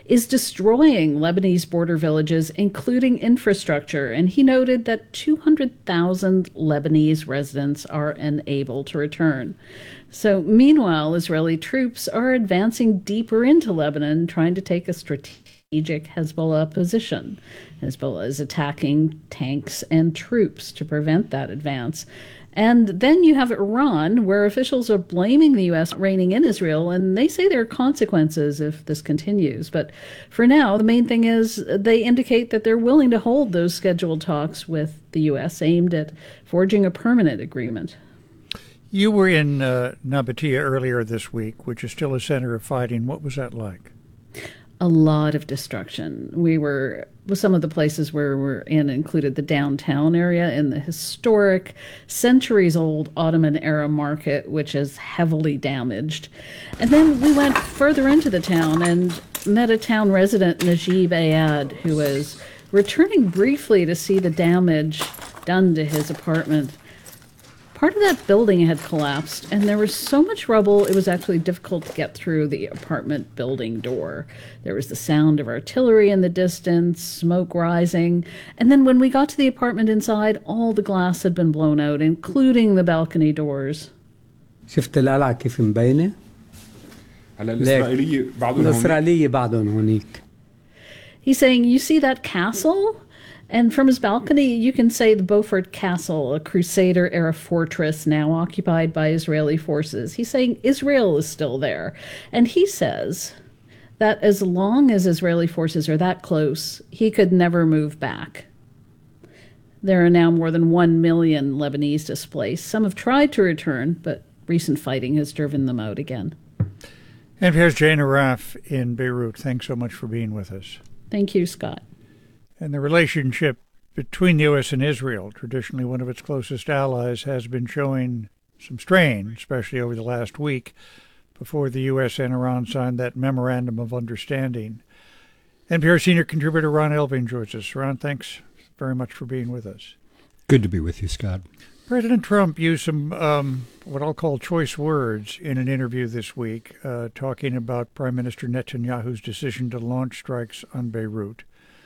is destroying Lebanese border villages, including infrastructure. And he noted that 200,000 Lebanese residents are unable to return. So meanwhile, Israeli troops are advancing deeper into Lebanon, trying to take a strategic Hezbollah position. Hezbollah is attacking tanks and troops to prevent that advance. And then you have Iran, where officials are blaming the U.S. reigning in Israel, and they say there are consequences if this continues. But for now, the main thing is they indicate that they're willing to hold those scheduled talks with the U.S. aimed at forging a permanent agreement. You were in Nabatea earlier this week, which is still a center of fighting. What was that like? A lot of destruction. Some of the places where we're in included the downtown area and the historic, centuries-old Ottoman-era market, which is heavily damaged. And then we went further into the town and met a town resident, Najib Ayad, who was returning briefly to see the damage done to his apartment. Part of that building had collapsed, and there was so much rubble it was actually difficult to get through the apartment building door. There was the sound of artillery in the distance, smoke rising, and then when we got to the apartment inside, all the glass had been blown out, including the balcony doors. شفت القلعة كيف مبينة؟ الإسرائيلية بعدهم هونيك. He's saying, you see that castle? And from his balcony, you can say the Beaufort Castle, a Crusader-era fortress now occupied by Israeli forces. He's saying Israel is still there. And he says that as long as Israeli forces are that close, he could never move back. There are now more than 1 million Lebanese displaced. Some have tried to return, but recent fighting has driven them out again. NPR's Jane Arraf in Beirut. Thanks so much for being with us. Thank you, Scott. And the relationship between the U.S. and Israel, traditionally one of its closest allies, has been showing some strain, especially over the last week, before the U.S. and Iran signed that memorandum of understanding. NPR senior contributor Ron Elving joins us. Ron, thanks very much for being with us. Good to be with you, Scott. President Trump used some what I'll call choice words in an interview this week, talking about Prime Minister Netanyahu's decision to launch strikes on Beirut.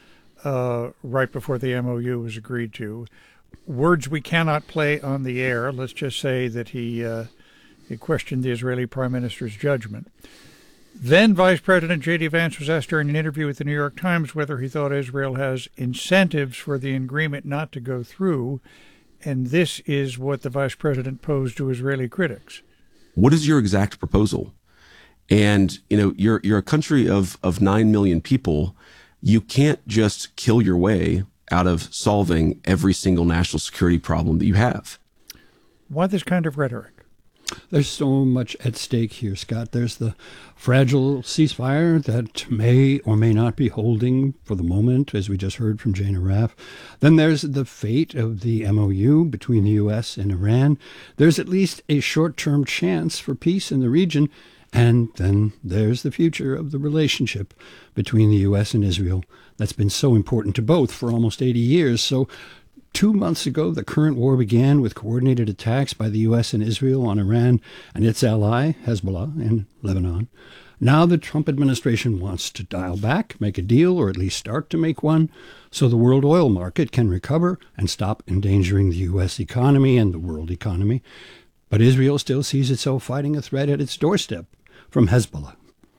Right before the MOU was agreed to. Words we cannot play on the air. Let's just say that he questioned the Israeli Prime Minister's judgment. Then Vice President J.D. Vance was asked during an interview with the New York Times whether he thought Israel has incentives for the agreement not to go through. And this is what the Vice President posed to Israeli critics. What is your exact proposal? And, you're a country of 9 million people. You can't just kill your way out of solving every single national security problem that you have. Why this kind of rhetoric? There's so much at stake here, Scott. There's the fragile ceasefire that may or may not be holding for the moment, as we just heard from Jane Arraf. Then there's the fate of the MOU between the U.S. and Iran. There's at least a short-term chance for peace in the region. And then there's the future of the relationship between the U.S. and Israel that's been so important to both for almost 80 years. So 2 months ago, the current war began with coordinated attacks by the U.S. and Israel on Iran and its ally, Hezbollah, in Lebanon. Now the Trump administration wants to dial back, make a deal, or at least start to make one, so the world oil market can recover and stop endangering the U.S. economy and the world economy. But Israel still sees itself fighting a threat at its doorstep from Hezbollah.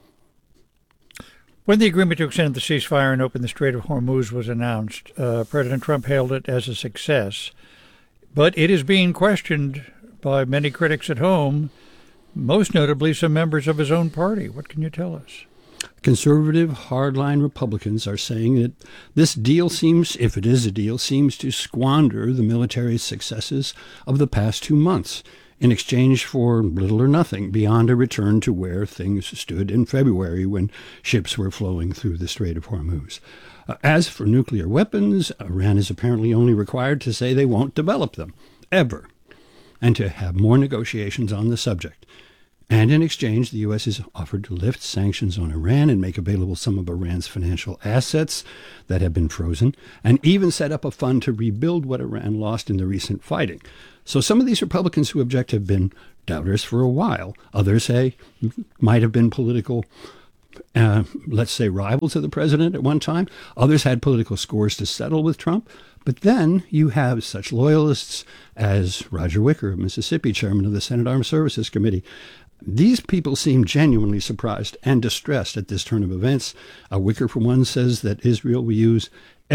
When the agreement to extend the ceasefire and open the Strait of Hormuz was announced, President Trump hailed it as a success. But it is being questioned by many critics at home, most notably some members of his own party. What can you tell us? Conservative, hardline Republicans are saying that this deal seems, if it is a deal, seems to squander the military successes of the past 2 months in exchange for little or nothing beyond a return to where things stood in February when ships were flowing through the Strait of Hormuz. As for nuclear weapons, Iran is apparently only required to say they won't develop them, ever, and to have more negotiations on the subject. And in exchange, the U.S. is offered to lift sanctions on Iran and make available some of Iran's financial assets that have been frozen, and even set up a fund to rebuild what Iran lost in the recent fighting. So some of these Republicans who object have been doubters for a while. Others say might have been political let's say, rivals of the president at one time. Others had political scores to settle with Trump. But then you have such loyalists as Roger Wicker of Mississippi, chairman of the Senate Armed Services Committee. These people seem genuinely surprised and distressed at this turn of events. Wicker, for one, says that Israel will use,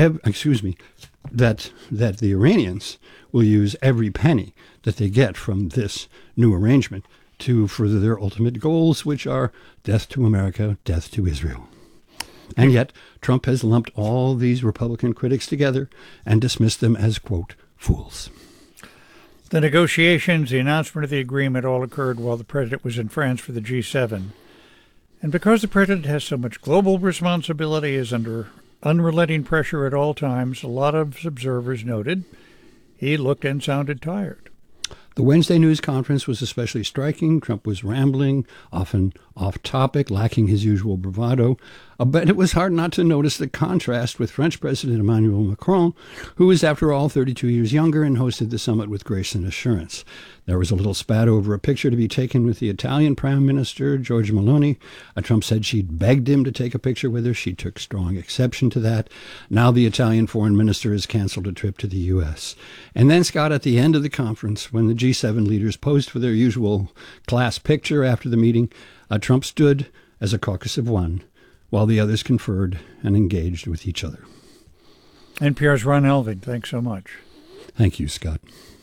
that the Iranians will use every penny that they get from this new arrangement to further their ultimate goals, which are death to America, death to Israel. And yet, Trump has lumped all these Republican critics together and dismissed them as, quote, fools. The negotiations, the announcement of the agreement all occurred while the president was in France for the G7. And because the president has so much global responsibility, is under unrelenting pressure at all times, a lot of observers noted he looked and sounded tired. The Wednesday news conference was especially striking. Trump was rambling, often off topic, lacking his usual bravado. But it was hard not to notice the contrast with French President Emmanuel Macron, who is, after all, 32 years younger and hosted the summit with grace and assurance. There was a little spat over a picture to be taken with the Italian Prime Minister, Giorgia Meloni. Trump said she'd begged him to take a picture with her. She took strong exception to that. Now the Italian foreign minister has canceled a trip to the U.S. And then, Scott, at the end of the conference, when the G7 leaders posed for their usual class picture after the meeting, Trump stood as a caucus of one, while the others conferred and engaged with each other. NPR's Ron Elving, thanks so much. Thank you, Scott.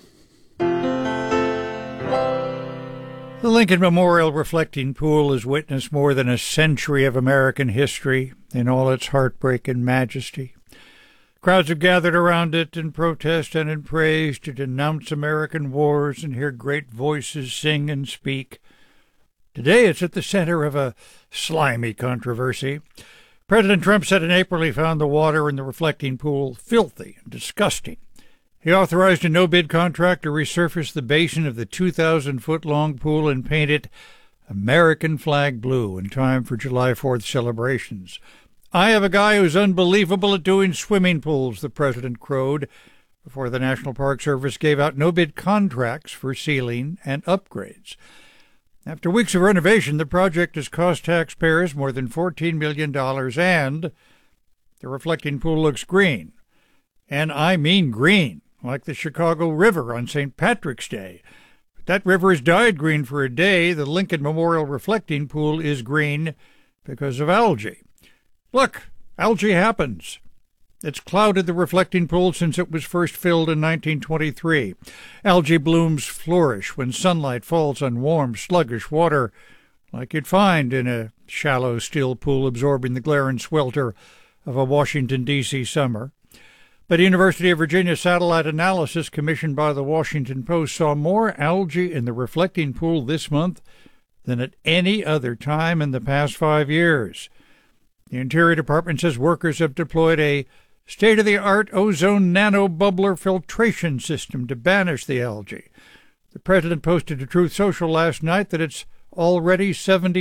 The Lincoln Memorial Reflecting Pool has witnessed more than a century of American history in all its heartbreak and majesty. Crowds have gathered around it in protest and in praise to denounce American wars and hear great voices sing and speak. Today it's at the center of a slimy controversy. President Trump said in April he found the water in the reflecting pool filthy and disgusting. He authorized a no-bid contract to resurface the basin of the 2,000-foot-long pool and paint it American flag blue in time for July 4th celebrations. I have a guy who's unbelievable at doing swimming pools, the president crowed, before the National Park Service gave out no-bid contracts for sealing and upgrades. After weeks of renovation, the project has cost taxpayers more than $14 million, and the reflecting pool looks green. And I mean green, like the Chicago River on St. Patrick's Day. But that river has dyed green for a day. The Lincoln Memorial Reflecting Pool is green because of algae. Look, algae happens. It's clouded the reflecting pool since it was first filled in 1923. Algae blooms flourish when sunlight falls on warm, sluggish water, like you'd find in a shallow, still pool absorbing the glare and swelter of a Washington, D.C. summer. But University of Virginia satellite analysis commissioned by the Washington Post saw more algae in the reflecting pool this month than at any other time in the past 5 years. The Interior Department says workers have deployed a state-of-the-art ozone nanobubbler filtration system to banish the algae. The president posted to Truth Social last night that it's already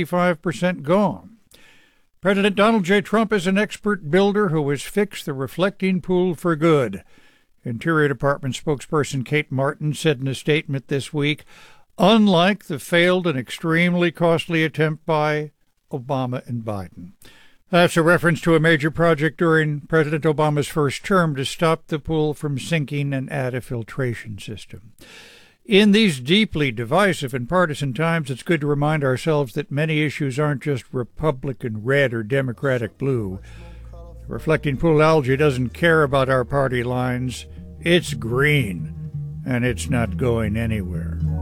75% gone. President Donald J. Trump is an expert builder who has fixed the reflecting pool for good. Interior Department spokesperson Kate Martin said in a statement this week, unlike the failed and extremely costly attempt by Obama and Biden. That's a reference to a major project during President Obama's first term to stop the pool from sinking and add a filtration system. In these deeply divisive and partisan times, it's good to remind ourselves that many issues aren't just Republican red or Democratic blue. The reflecting pool algae doesn't care about our party lines. It's green, and it's not going anywhere.